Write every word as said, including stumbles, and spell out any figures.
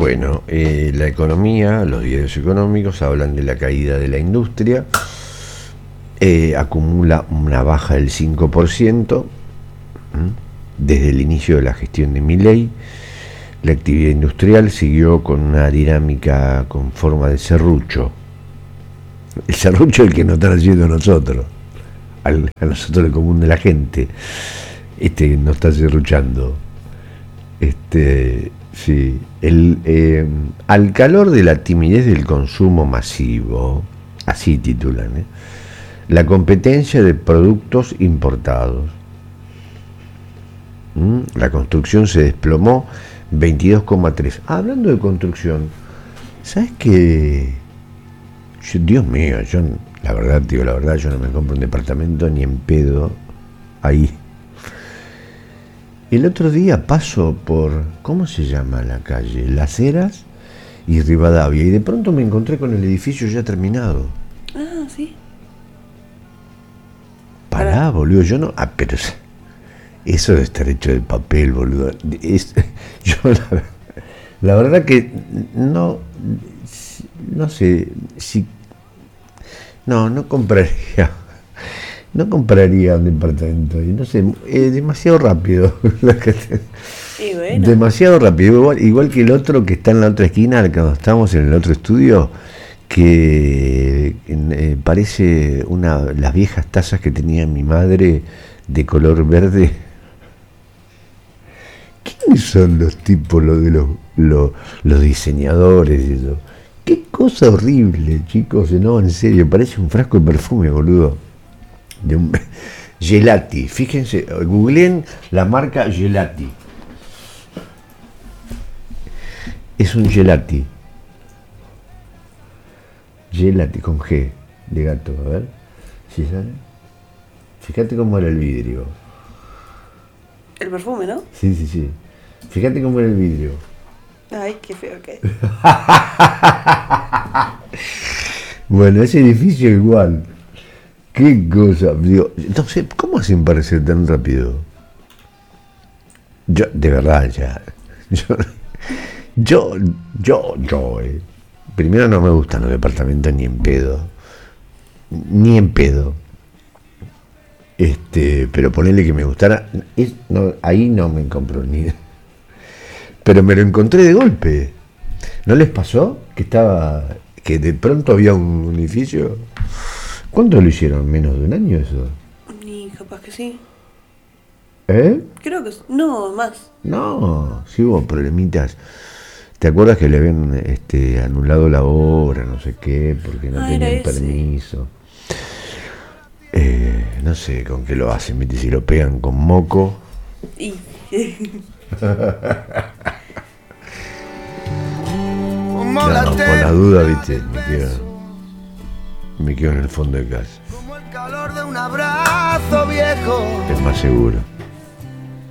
Bueno, eh, la economía, los diarios económicos hablan de la caída de la industria, eh, acumula una baja del cinco por ciento ¿m? Desde el inicio de la gestión de Milei. La actividad industrial siguió con una dinámica con forma de serrucho. El serrucho es el que nos están haciendo nosotros, al, a nosotros el común de la gente. Este nos está serruchando. Este, sí. El, eh, al calor de la timidez del consumo masivo, así titulan, ¿eh? La competencia de productos importados. ¿Mm? La construcción se desplomó veintidós coma tres. Ah, hablando de construcción, ¿sabes qué? Yo, Dios mío, yo, la verdad, digo la verdad, yo no me compro un departamento ni en pedo ahí. El otro día paso por, ¿cómo se llama la calle? Las Heras y Rivadavia, y de pronto me encontré con el edificio ya terminado. Ah, sí. Pará, boludo, yo no... Ah, pero eso de estar hecho de papel, boludo. Es, yo la, la verdad que no... No sé si... No, no compraría... No compraría un departamento, y no sé, es demasiado rápido. Sí, bueno. Demasiado rápido, igual, igual que el otro que está en la otra esquina, cuando estamos en el otro estudio, que eh, parece una las viejas tazas que tenía mi madre de color verde. ¿Quiénes son los tipos, los de los, los, los diseñadores y eso? Qué cosa horrible, chicos, no, en serio, parece un frasco de perfume, boludo. De un Gelati, fíjense, googleen la marca Gelati. Es un Gelati. Gelati con G de gato, a ver si sale. Fíjate cómo era el vidrio. El perfume, ¿no? Sí, sí, sí. Fíjate cómo era el vidrio. Ay, qué feo que es. Bueno, ese edificio igual. Qué cosa, digo, no sé, ¿cómo hacen para ser tan rápido? Yo, de verdad, ya. Yo, yo, yo, yo, eh. Primero no me gustan los departamentos ni en pedo. Ni en pedo. Este, pero ponerle que me gustara, es, no, ahí no me compro ni. Pero me lo encontré de golpe. ¿No les pasó que estaba, que de pronto había un edificio? ¿Cuánto lo hicieron? ¿Menos de un año eso? Ni capaz que sí. ¿Eh? Creo que no, más. No, sí hubo problemitas. ¿Te acuerdas que le habían este, anulado la obra, no sé qué, porque no Ah, tenían era ese. permiso? Eh, no sé con qué lo hacen, ¿viste? Si lo pegan con moco. Y... No, por la duda, ¿viste? Me quedo, me quedo en el fondo de casa. Como el calor de un abrazo viejo. Es más seguro.